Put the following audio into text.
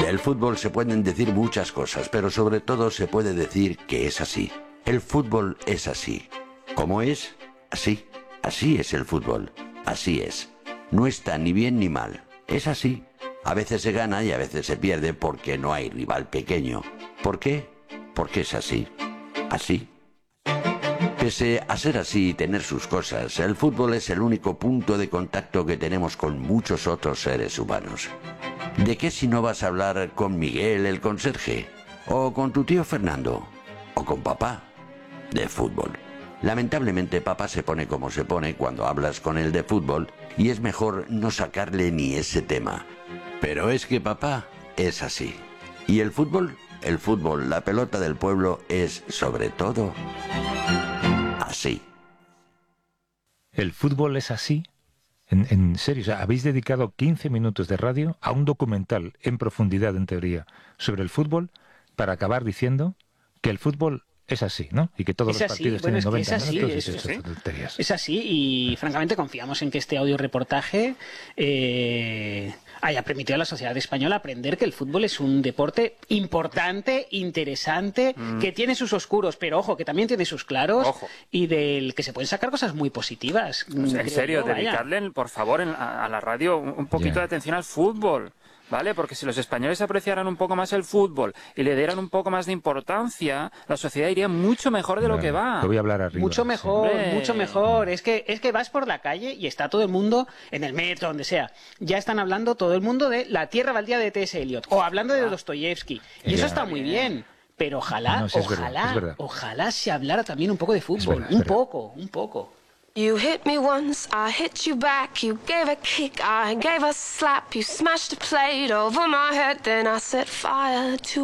Del fútbol se pueden decir muchas cosas, pero sobre todo se puede decir que es así. El fútbol es así. ¿Cómo es? Así. Así es el fútbol. Así es. No está ni bien ni mal. Es así. A veces se gana y a veces se pierde porque no hay rival pequeño. ¿Por qué? Porque es así. Así. Pese a ser así y tener sus cosas, el fútbol es el único punto de contacto que tenemos con muchos otros seres humanos. ¿De qué si no vas a hablar con Miguel el conserje? ¿O con tu tío Fernando? ¿O con papá? De fútbol. Lamentablemente papá se pone como se pone cuando hablas con él de fútbol y es mejor no sacarle ni ese tema. Pero es que papá es así. ¿Y el fútbol? El fútbol, la pelota del pueblo, es sobre todo así. El fútbol es así. En serio, o sea, habéis dedicado 15 minutos de radio a un documental en profundidad, en teoría, sobre el fútbol, para acabar diciendo que el fútbol es así, ¿no? Y que todos los partidos tienen 90 minutos. Es así y francamente confiamos en que este audiorreportaje haya permitido a la sociedad española aprender que el fútbol es un deporte importante, interesante, que tiene sus oscuros, pero ojo, que también tiene sus claros y del que se pueden sacar cosas muy positivas. O sea, en serio, dedicarle, por favor, a la radio un poquito de atención al fútbol. ¿Vale? Porque si los españoles apreciaran un poco más el fútbol y le dieran un poco más de importancia, la sociedad iría mucho mejor de lo que va. Te voy a hablar arriba. Mucho mejor, mucho mejor. Es que vas por la calle y está todo el mundo, en el metro, donde sea, ya están hablando todo el mundo de La tierra baldía de T.S. Eliot, o hablando de Dostoyevsky. Y eso está muy bien. Pero ojalá, ojalá se hablara también un poco de fútbol. Un poco. You hit me once, I hit you back. You gave a kick, I gave a slap. You smashed a plate over my head, then I set fire to